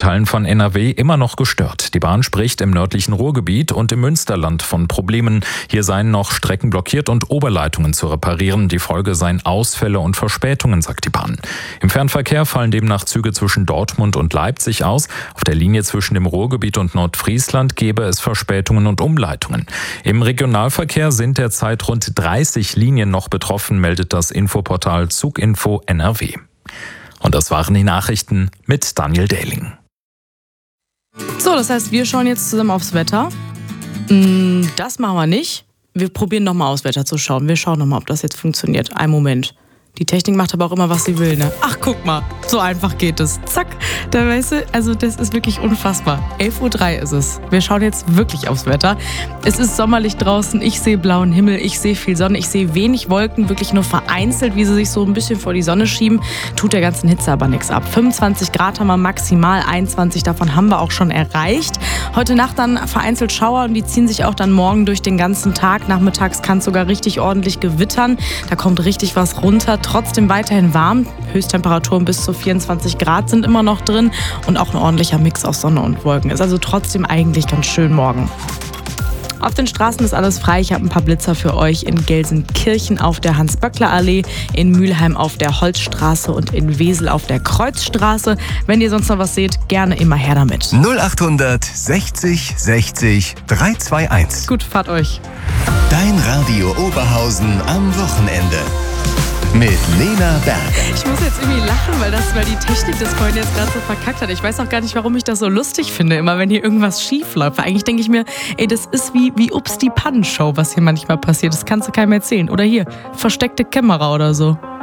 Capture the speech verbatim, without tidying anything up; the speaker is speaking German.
Teilen von N R W immer noch gestört. Die Bahn spricht im nördlichen Ruhrgebiet und im Münsterland von Problemen. Hier seien noch Strecken blockiert und Oberleitungen zu reparieren. Die Folge seien Ausfälle und Verspätungen, sagt die Bahn. Im Fernverkehr fallen demnach Züge zwischen Dortmund und Leipzig aus. Auf der Linie zwischen dem Ruhrgebiet und Nordfriesland gäbe es Verspätungen und Umleitungen. Im Regionalverkehr sind derzeit rund dreißig Linien noch betroffen, meldet das Infoportal Zuginfo N R W. Und das waren die Nachrichten mit Daniel Dehling. So, das heißt, wir schauen jetzt zusammen aufs Wetter. Das machen wir nicht. Wir probieren nochmal aufs Wetter zu schauen. Wir schauen nochmal, ob das jetzt funktioniert. Einen Moment. Die Technik macht aber auch immer, was sie will, ne? Ach, guck mal, so einfach geht es. Zack, da weißt du, also das ist wirklich unfassbar. elf Uhr drei ist es. Wir schauen jetzt wirklich aufs Wetter. Es ist sommerlich draußen, ich sehe blauen Himmel, ich sehe viel Sonne, ich sehe wenig Wolken, wirklich nur vereinzelt, wie sie sich so ein bisschen vor die Sonne schieben. Tut der ganzen Hitze aber nichts ab. fünfundzwanzig Grad haben wir maximal, einundzwanzig davon haben wir auch schon erreicht. Heute Nacht dann vereinzelt Schauer und die ziehen sich auch dann morgen durch den ganzen Tag. Nachmittags kann es sogar richtig ordentlich gewittern. Da kommt richtig was runter. Trotzdem weiterhin warm. Höchsttemperaturen bis zu vierundzwanzig Grad sind immer noch drin und auch ein ordentlicher Mix aus Sonne und Wolken. Ist also trotzdem eigentlich ganz schön morgen. Auf den Straßen ist alles frei. Ich habe ein paar Blitzer für euch in Gelsenkirchen auf der Hans-Böckler-Allee, in Mülheim auf der Holzstraße und in Wesel auf der Kreuzstraße. Wenn ihr sonst noch was seht, gerne immer her damit. null acht sechzig sechzig dreihunderteinundzwanzig. Gut, fahrt euch. Dein Radio Oberhausen am Wochenende. Mit Lena Berger. Ich muss jetzt irgendwie lachen, weil, das, weil die Technik das vorhin jetzt gerade so verkackt hat. Ich weiß auch gar nicht, warum ich das so lustig finde, immer wenn hier irgendwas schief läuft. Eigentlich denke ich mir, ey, das ist wie, wie Ups die Pannenshow, was hier manchmal passiert. Das kannst du keinem erzählen. Oder hier, versteckte Kamera oder so.